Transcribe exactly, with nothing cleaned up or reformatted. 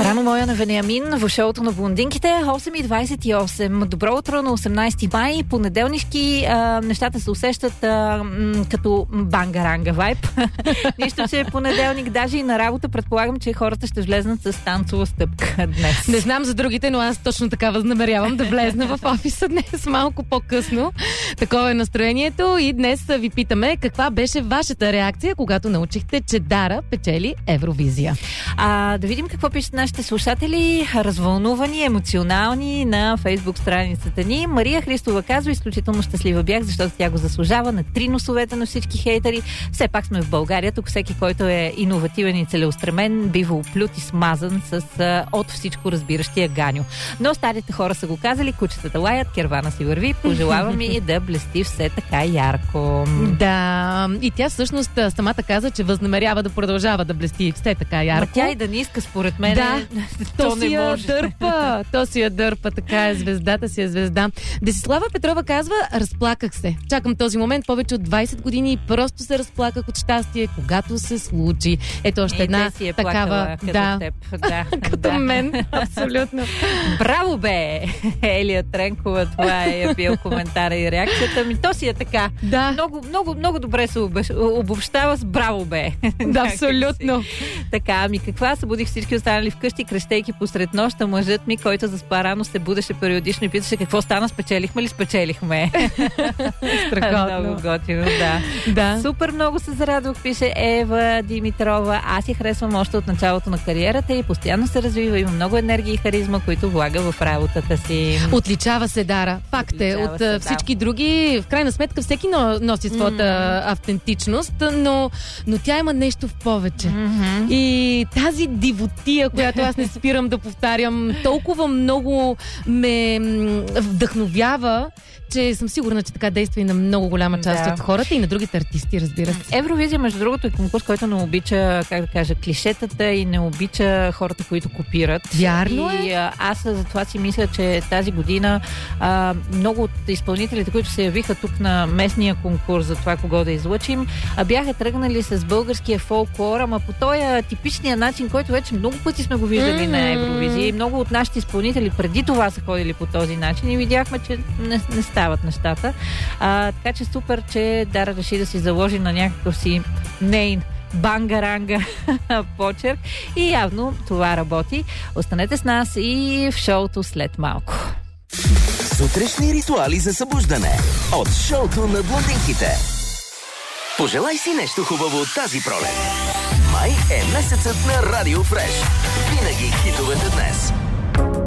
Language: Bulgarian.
Рано моя на Вениамин в шоуто на блондинките. осем и двайсет и осем. Добро утро на осемнайсети май. Понеделнишки а, нещата се усещат а, м, като бангаранга вайб. Нищо, че е понеделник. Даже и на работа предполагам, че хората ще влезнат с танцова стъпка днес. Не знам за другите, но аз точно така възнамерявам да влезна в офиса днес малко по-късно. Такова е настроението и днес ви питаме каква беше вашата реакция, когато научихте, че Дара печели Евровизия. А, да видим какво пишат нашите слушатели. Развълнувани, емоционални на Фейсбук страницата ни. Мария Христова казва: изключително щастлива бях, защото тя го заслужава, на три носовете на всички хейтери. Все пак сме в България. Тук всеки, който е иновативен и целеустремен, бива оплют и смазан с а, от всичко разбиращия Ганю. Но старите хора са го казали, кучетата лаят, кервана си върви. Пожелавам и да блести все така ярко. Да, и тя всъщност самата каза, че възнамерява да продължава да блести все така ярко. Ма тя и да не иска, според мен, да, то, то не си я може. дърпа. То си я дърпа, така е, звездата си е звезда. Десислава Петрова казва: разплаках се. Чакам този момент повече от двайсет години и просто се разплаках от щастие, когато се случи. Ето още и една си е такава. плакала, като Да, теб. Да, като да. мен, абсолютно. Браво бе! Елия Тренкова, това е бил коментара и реакцията ми. То си е така. Да. Много, много, много добре се обобщава с браво бе. Да, абсолютно. Така, ами каква? Събудих всички останали вкъщи, крещейки посред нощта. Мъжът ми, който заспа рано, се будеше периодично и питаше какво стана, спечелихме ли спечелихме. Страхотно. Много готино, да. Да. Супер много се зарадвах, пише Ева Димитрова. Аз я харесвам още от началото на кариерата и постоянно се развива. Има много енергия и харизма, които влага в работата си. Отличава се Дара. Факт е. Отличава От се, да. всички други, в крайна сметка, всеки носи своята mm-hmm. автентичност, но, но тя има нещо в повече. Mm-hmm. И тази дивотия, която аз не спирам да повтарям, толкова много ме вдъхновява, че съм сигурна, че така действа и на много голяма част да. от хората и на другите артисти, разбира се. Евровизия, между другото, е конкурс, който не обича, как да кажа, клишетата и не обича хората, които копират. Вярно е. И а, аз за това си мисля, че тази година а, много от изпълнителите, които се явиха тук на местния конкурс за това кого да излъчим, а бяха тръгнали с българския фолклор, ама по този типичния начин, който вече много пъти сме го виждали mm-hmm. на Евровизия. И много от нашите изпълнители преди това са ходили по този начин и видяхме, че не, не стават нещата. А, така че супер, че Дара реши да си заложи на някакъв си нейн бангаранга почерк и явно това работи. Останете с нас и в шоуто след малко. Сутрешни ритуали за събуждане от шоуто на блондинките. Пожелай си нещо хубаво от тази пролет. Май е месецът на Радио Фреш. Винаги хитовете днес.